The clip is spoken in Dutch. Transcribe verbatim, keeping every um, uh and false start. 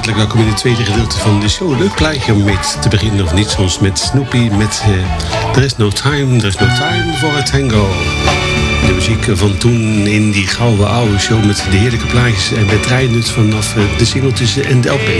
hartelijk welkom in het tweede gedeelte van de show. Leuk plaatje om mee te beginnen, of niet? Soms met Snoopy, met uh, There is no time, there is no time for a tango. De muziek van toen in die gouden oude show met de heerlijke plaatjes. En we draaien het vanaf uh, de singeltjes en de L P.